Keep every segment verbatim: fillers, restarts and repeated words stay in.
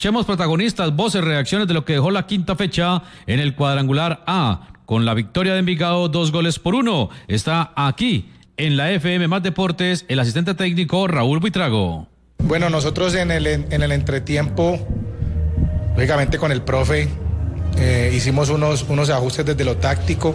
Escuchemos protagonistas, voces, reacciones de lo que dejó la quinta fecha en el cuadrangular A. Con la victoria de Envigado, dos goles por uno. Está aquí en la F M Más Deportes el asistente técnico Raúl Buitrago. Bueno, nosotros en el, en el entretiempo, lógicamente con el profe, eh, hicimos unos, unos ajustes desde lo táctico.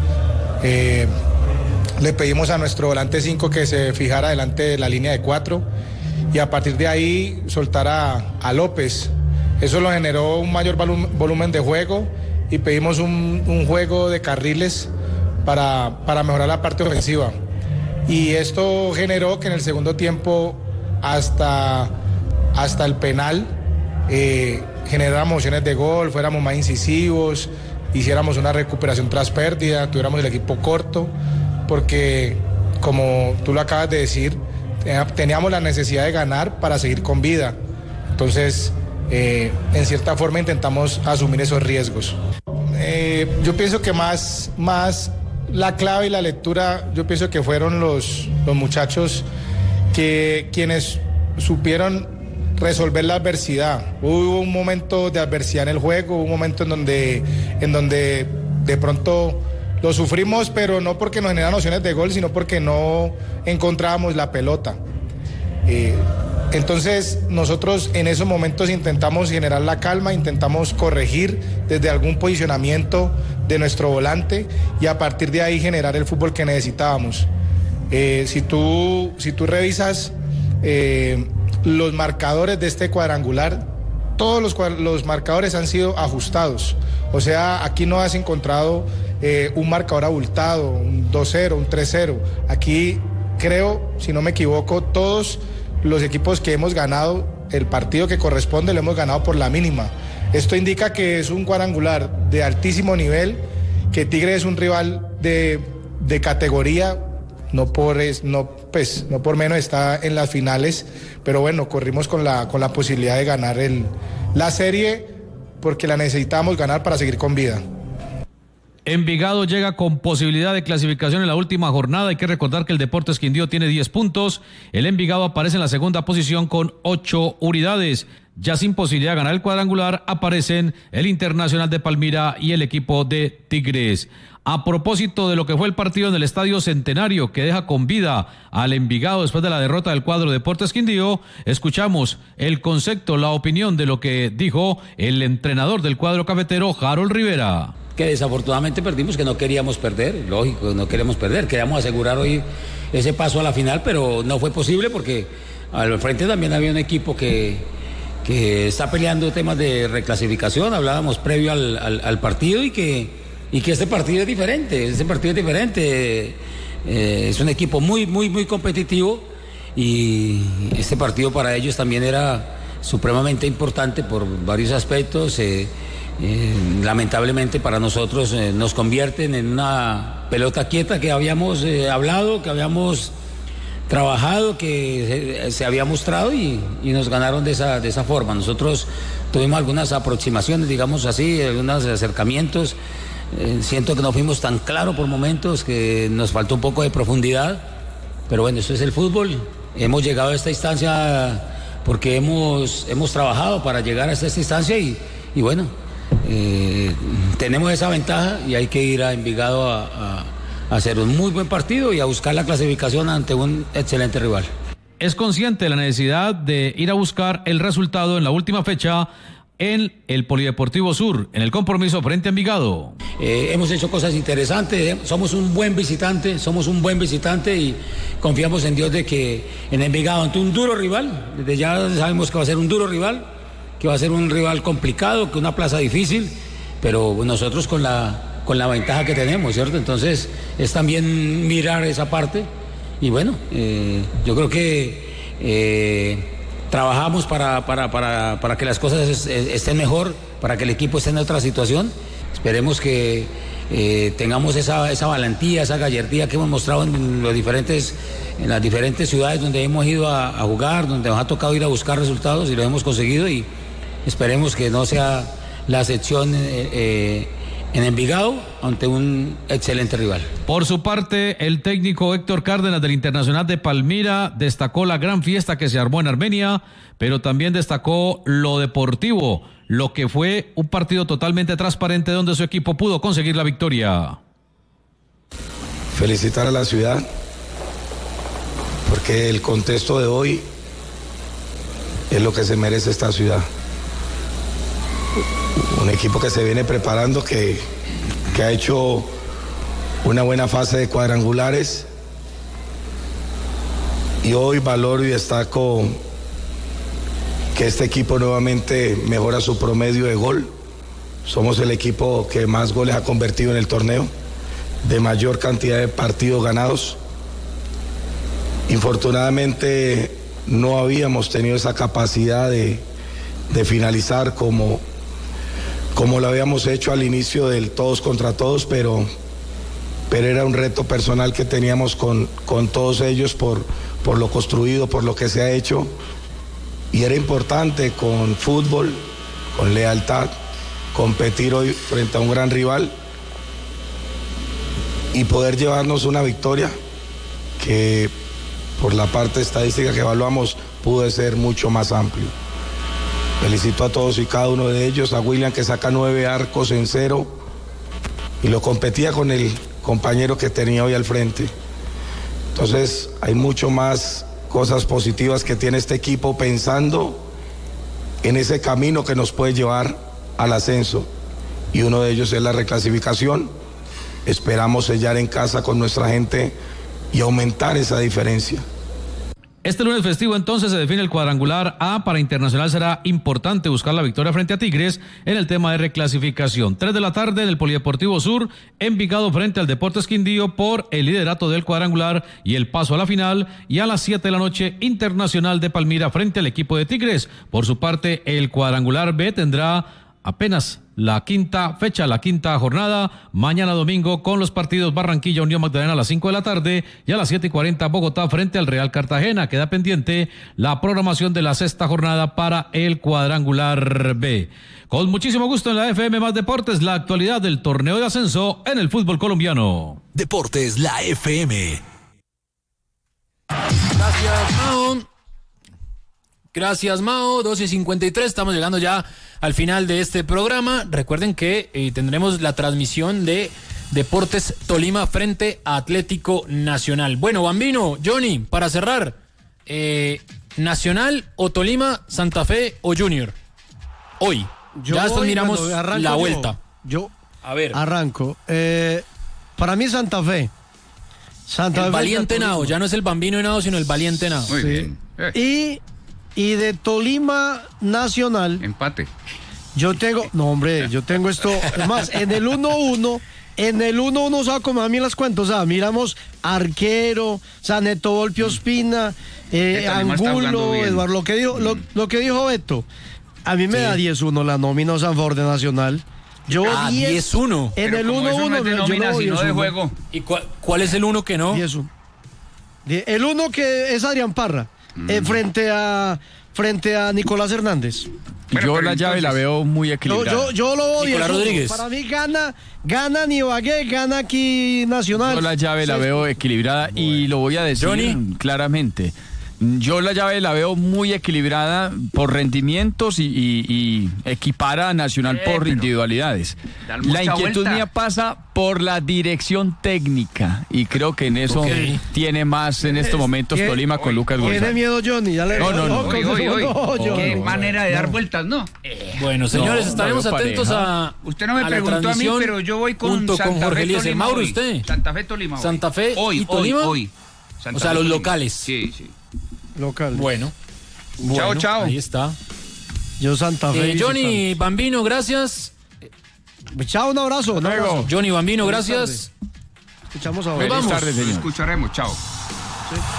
Eh, le pedimos a nuestro volante cinco que se fijara delante de la línea de cuatro y a partir de ahí soltar a, a López. Eso lo generó un mayor volumen de juego y pedimos un, un juego de carriles para, para mejorar la parte ofensiva. Y esto generó que en el segundo tiempo hasta, hasta el penal eh, generáramos opciones de gol, fuéramos más incisivos, hiciéramos una recuperación tras pérdida, tuviéramos el equipo corto, porque como tú lo acabas de decir, teníamos la necesidad de ganar para seguir con vida. Entonces, eh, en cierta forma intentamos asumir esos riesgos. Eh, yo pienso que más, más la clave y la lectura, yo pienso que fueron los, los muchachos que quienes supieron resolver la adversidad. Hubo un momento de adversidad en el juego, hubo un momento en donde, en donde de pronto lo sufrimos, pero no porque nos generan opciones de gol, sino porque no encontrábamos la pelota. Eh, entonces nosotros en esos momentos intentamos generar la calma, intentamos corregir desde algún posicionamiento de nuestro volante y a partir de ahí generar el fútbol que necesitábamos. Eh, si tú, si tú revisas eh, los marcadores de este cuadrangular, todos los, los marcadores han sido ajustados. O sea, aquí no has encontrado eh, un marcador abultado, un dos cero, un tres cero. Aquí creo, si no me equivoco, todos los equipos que hemos ganado el partido que corresponde lo hemos ganado por la mínima. Esto indica que es un cuadrangular de altísimo nivel, que Tigre es un rival de, de categoría, no por, no, pues, no por menos está en las finales, pero bueno, corrimos con la, con la posibilidad de ganar el, la serie porque la necesitamos ganar para seguir con vida. Envigado llega con posibilidad de clasificación en la última jornada. Hay que recordar que el Deportes Quindío tiene diez puntos. El Envigado aparece en la segunda posición con ocho unidades. Ya sin posibilidad de ganar el cuadrangular aparecen el Internacional de Palmira y el equipo de Tigres. A propósito de lo que fue el partido en el Estadio Centenario, que deja con vida al Envigado después de la derrota del cuadro Deportes Quindío, escuchamos el concepto, la opinión de lo que dijo el entrenador del cuadro cafetero, Harold Rivera. Que desafortunadamente perdimos, que no queríamos perder, lógico, no queríamos perder, queríamos asegurar hoy ese paso a la final, pero no fue posible porque al frente también había un equipo que, que está peleando temas de reclasificación, hablábamos previo al, al, al partido y que... Y que este partido es diferente, este partido es diferente, eh, es un equipo muy, muy, muy competitivo y este partido para ellos también era supremamente importante por varios aspectos. Eh, eh, lamentablemente para nosotros eh, nos convierten en una pelota quieta que habíamos eh, hablado, que habíamos trabajado, que se, se había mostrado y, y nos ganaron de esa, de esa forma. Nosotros tuvimos algunas aproximaciones, digamos así, algunos acercamientos. Eh, siento que no fuimos tan claros por momentos, que nos faltó un poco de profundidad, pero bueno, eso es el fútbol. Hemos llegado a esta instancia porque hemos, hemos trabajado para llegar a esta instancia y, y bueno, eh, tenemos esa ventaja y hay que ir a Envigado a, a, a hacer un muy buen partido y a buscar la clasificación ante un excelente rival. Es consciente de la necesidad de ir a buscar el resultado en la última fecha en el Polideportivo Sur, en el compromiso frente a Envigado. Eh, hemos hecho cosas interesantes, eh, somos un buen visitante, somos un buen visitante y confiamos en Dios de que en Envigado, ante un duro rival, desde ya sabemos que va a ser un duro rival, que va a ser un rival complicado, que una plaza difícil, pero nosotros con la, con la ventaja que tenemos, ¿cierto? Entonces es también mirar esa parte y bueno, eh, yo creo que... Eh, Trabajamos para, para, para, para que las cosas estén mejor, para que el equipo esté en otra situación. Esperemos que eh, tengamos esa, esa valentía, esa gallardía que hemos mostrado en, los diferentes, en las diferentes ciudades donde hemos ido a, a jugar, donde nos ha tocado ir a buscar resultados y lo hemos conseguido y esperemos que no sea la excepción eh, eh, en Envigado ante un excelente rival. Por su parte, el técnico Héctor Cárdenas del Internacional de Palmira destacó la gran fiesta que se armó en Armenia, pero también destacó lo deportivo, lo que fue un partido totalmente transparente donde su equipo pudo conseguir la victoria. Felicitar a la ciudad, porque el contexto de hoy es lo que se merece esta ciudad. Un equipo que se viene preparando, que, que ha hecho una buena fase de cuadrangulares, y hoy valoro y destaco que este equipo nuevamente mejora su promedio de gol. Somos el equipo que más goles ha convertido en el torneo, de mayor cantidad de partidos ganados. Infortunadamente no habíamos tenido esa capacidad de, de finalizar como, como lo habíamos hecho al inicio del todos contra todos, pero, pero era un reto personal que teníamos con, con todos ellos por, por lo construido, por lo que se ha hecho, y era importante con fútbol, con lealtad, competir hoy frente a un gran rival y poder llevarnos una victoria que por la parte estadística que evaluamos pudo ser mucho más amplio. Felicito a todos y cada uno de ellos, a William que saca nueve arcos en cero y lo competía con el compañero que tenía hoy al frente. Entonces hay mucho más cosas positivas que tiene este equipo pensando en ese camino que nos puede llevar al ascenso, y uno de ellos es la reclasificación. Esperamos sellar en casa con nuestra gente y aumentar esa diferencia. Este lunes festivo entonces se define el cuadrangular A. Para Internacional será importante buscar la victoria frente a Tigres en el tema de reclasificación. Tres de la tarde en el Polideportivo Sur, Envigado frente al Deportes Quindío por el liderato del cuadrangular y el paso a la final. Y a las siete de la noche, Internacional de Palmira frente al equipo de Tigres. Por su parte, el cuadrangular B tendrá apenas la quinta fecha, la quinta jornada, mañana domingo con los partidos Barranquilla Unión Magdalena a las cinco de la tarde y a las siete y cuarenta Bogotá frente al Real Cartagena. Queda pendiente la programación de la sexta jornada para el cuadrangular B. Con muchísimo gusto en la F M Más Deportes, la actualidad del torneo de ascenso en el fútbol colombiano. Deportes, la F M. Gracias, Mao. Gracias, Mao. doce y cincuenta y tres, estamos llegando ya al final de este programa. Recuerden que eh, tendremos la transmisión de Deportes Tolima frente a Atlético Nacional. Bueno, Bambino, Johnny, para cerrar, eh, ¿Nacional o Tolima, Santa Fe o Junior? Hoy. Yo ya después voy, miramos bueno, la yo, vuelta. Yo a ver. arranco. Eh, para mí Santa Fe. Santa el Fe valiente Nao, ya no es el Bambino Henao, sino el valiente Nao. Muy sí. bien. Eh. Y, y de Tolima Nacional. Empate. Yo tengo, no hombre, yo tengo esto, es más, en el uno uno, en el uno uno, ¿sabes cómo a mí las cuento? O sea, miramos Arquero, Saneto Volpio Espina, eh, Angulo, Eduardo, lo que dijo, mm. lo, lo que dijo Beto. A mí me sí. da diez uno la nómina San Favor de Nacional. Yo ah, diez uno. En el uno uno, no es de nómina, sino de juego. ¿Y cuál, cuál es el uno que no? diez uno. El uno que es Adrián Parra, mm. eh, frente a frente a Nicolás Hernández. Bueno, yo la llave entonces, la veo muy equilibrada. Yo, yo, yo lo voy Nicolás Rodríguez. Para mí gana, gana Ibagué, gana aquí Nacional. Yo la llave la veo equilibrada bueno. y lo voy a decir Johnny. claramente. Yo la llave la veo muy equilibrada por rendimientos y, y, y equipara a Nacional eh, por individualidades. La inquietud vuelta. mía pasa por la dirección técnica y creo que en eso okay. tiene más en estos momentos ¿Qué? Tolima con Lucas González. Tiene miedo Johnny, ya le no, no, no. Hoy, hoy, hoy. no Qué no, manera de dar no. vueltas, ¿no? Eh, bueno, señores, no, estaremos no atentos pareja. a Usted no me preguntó a mí, pero yo voy con Santa con Jorge Fe Tolima. Mauro, usted. Santa Fe Tolima. Hoy. Santa Fe hoy, y Tolima. Hoy, hoy. Santa o sea, los Tolima. locales. Sí, sí. Local. Bueno. Bueno, chao, chao. Ahí está. Yo Santa Fe. Eh, Johnny Bambino, gracias. Chao, un abrazo. Un abrazo. Johnny Bambino, gracias. Escuchamos ahora. Feliz tarde, señor. Escucharemos, chao. Sí.